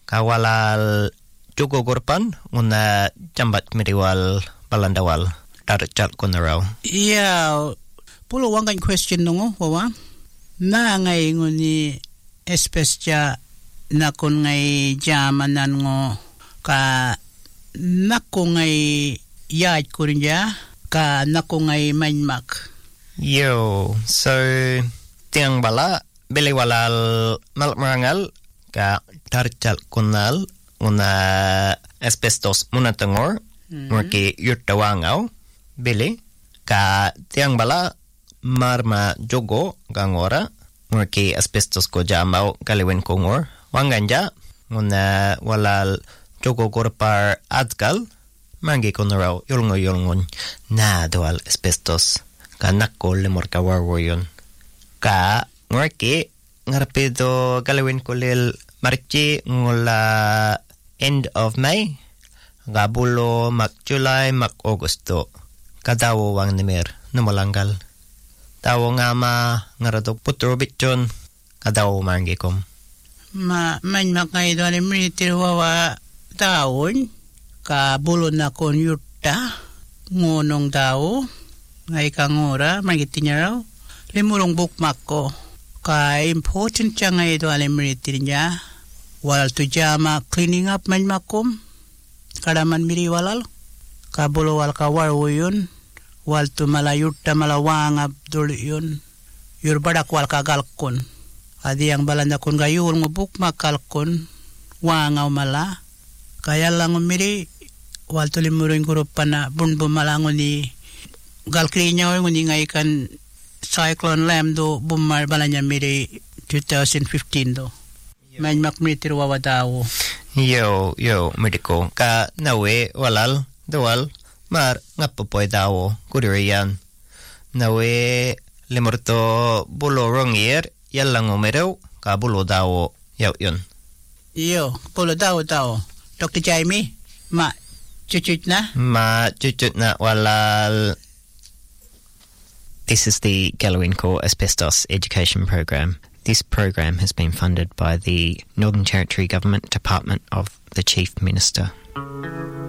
kawalal Jogo Gorpan una jambat mediwal balandawal darjat kunaraw. Yeah, pulo wangan question nungo wawa. Na ngay nguni espesya na kun ngay jamanan ngo ka nako ngay yaj kunya ka nako ngay manmak. Yo, so tiang bala beliwalal malmarangal ka darjat kunal una asbestos munatangor murki yurtawangau bili ka tiang bala marma jogo gangora murki asbestos ko jamau kaliwen kongor wanganja una walal jogo gorpar adgal mangi konorau yulngon na dual asbestos ka nakol le morka warwoyon ka murki ngarpedo kaliwen kolil marchi ngula end of May gabulo mak July mak Augusto kadawo wang nimer numalanggal tawo ngama ngarado putro bitjon kadawo mangikom man makay doon imritir wawa taon kabulo na kon yurta ngonong daw ngay kangora magitin niya raw limurong bukmak ko ka important siya ngay doon imritir niya walal tu jama cleaning up man makom kadaman miri walal kabulo wal ka warwo yun wal tu malayurta malawangab dul yun yurbadak wal ka galkon adi ang balanda kun gayul ngubuk makalkon wangaw mala kaya lang miri wal tu limuring grupa na bunbo malangon ni galkrinya o nguni ngay kan cyclone lam do bumar balanya miri 2015 do man makmitir wawadawo. Yo, medico. Ka nawe walal dawal mar ngapopoy dawo kudiriyan. Nawe limorto bulo rongier yalang umero ka bulo dawo yaw yun. Yo, bulo dawo. Dr. Jamie, ma chuchut na? Ma chuchut na walal. This is the Gallowin Core Asbestos Education Program. This program has been funded by the Northern Territory Government Department of the Chief Minister.